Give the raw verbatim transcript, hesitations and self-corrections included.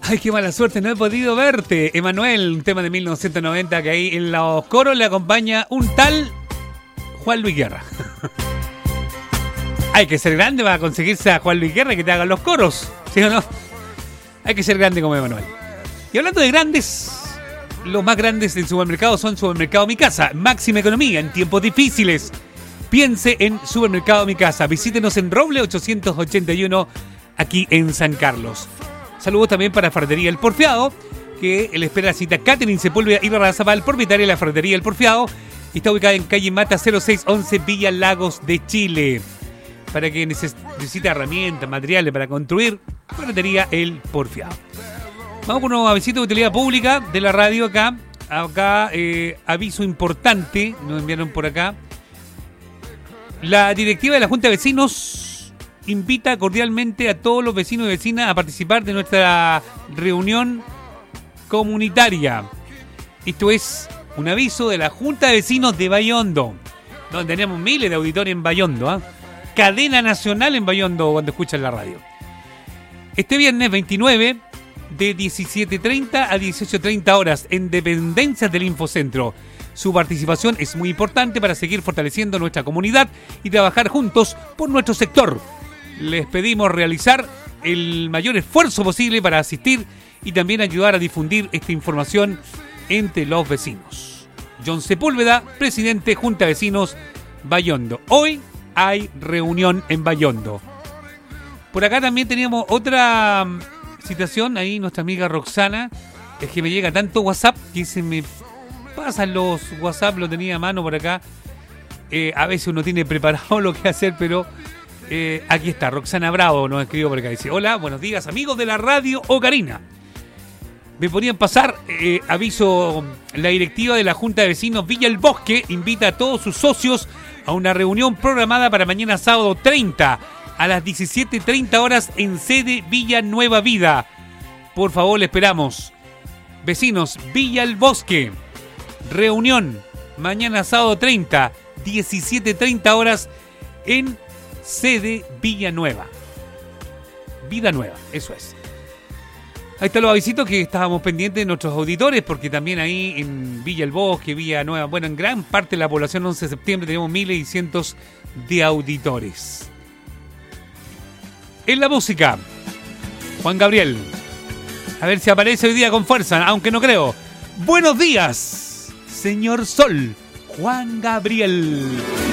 Ay, qué mala suerte, no he podido verte. Emanuel, un tema de mil novecientos noventa que ahí en los coros le acompaña un tal Juan Luis Guerra. Hay que ser grande para conseguirse a Juan Luis Guerra que te hagan los coros, ¿sí o no? Hay que ser grande como Emanuel. Y hablando de grandes, los más grandes del supermercado son Supermercado Mi Casa. Máxima economía en tiempos difíciles. Piense en Supermercado Mi Casa. Visítenos en Roble ochocientos ochenta y uno, aquí en San Carlos. Saludos también para Ferretería El Porfiado, que le espera la cita Catherine Sepúlveda y Larrazabal, propietaria de la Ferretería El Porfiado. Está ubicada en calle Mata cero seis once, Villa Lagos de Chile. Para que necesite herramientas, materiales para construir, Ferretería El Porfiado. Vamos con unos avisitos de utilidad pública de la radio acá. Acá, eh, aviso importante, nos enviaron por acá. La directiva de la Junta de Vecinos invita cordialmente a todos los vecinos y vecinas a participar de nuestra reunión comunitaria. Esto es un aviso de la Junta de Vecinos de Bayondo, donde tenemos miles de auditores en Bayondo, ¿eh? Cadena nacional en Bayondo cuando escuchan la radio. Este viernes veintinueve, de diecisiete treinta a dieciocho treinta horas, en dependencias del Infocentro. Su participación es muy importante para seguir fortaleciendo nuestra comunidad y trabajar juntos por nuestro sector. Les pedimos realizar el mayor esfuerzo posible para asistir y también ayudar a difundir esta información entre los vecinos. John Sepúlveda, presidente Junta de Vecinos Bayondo. Hoy hay reunión en Bayondo. Por acá también teníamos otra situación, ahí nuestra amiga Roxana. Es que me llega tanto WhatsApp que se me pasan los WhatsApp, lo tenía a mano por acá. Eh, a veces uno tiene preparado lo que hacer, pero... Eh, aquí está, Roxana Bravo nos escribió por acá. Dice: hola, buenos días amigos de la radio Ocarina. Me podían pasar, eh, aviso, la directiva de la Junta de Vecinos Villa El Bosque invita a todos sus socios a una reunión programada para mañana sábado treinta a las diecisiete treinta horas en sede Villa Nueva Vida. Por favor, le esperamos. Vecinos, Villa El Bosque, reunión mañana sábado treinta, diecisiete treinta horas en sede Villanueva. Vida Nueva, eso es. Ahí están los avisitos que estábamos pendientes de nuestros auditores, porque también ahí en Villa El Bosque, Villa Nueva, bueno, en gran parte de la población once de septiembre tenemos miles y cientos de auditores. En la música, Juan Gabriel. A ver si aparece hoy día con fuerza, aunque no creo. Buenos días, señor Sol, Juan Gabriel.